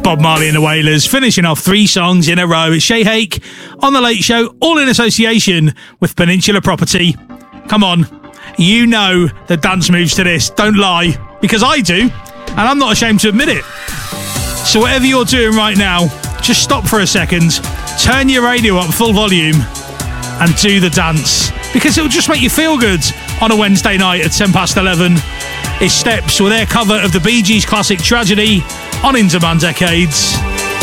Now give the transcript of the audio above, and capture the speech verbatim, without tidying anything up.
Bob Marley and the Wailers, finishing off three songs in a row. It's Shay Hake on The Late Show, all in association with Peninsula Property. Come on, you know the dance moves to this. Don't lie, because I do, and I'm not ashamed to admit it. So whatever you're doing right now, just stop for a second, turn your radio up full volume, and do the dance, because it'll just make you feel good on a Wednesday night at ten past eleven. It's Steps with their cover of the Bee Gees classic Tragedy on In Demand Decades.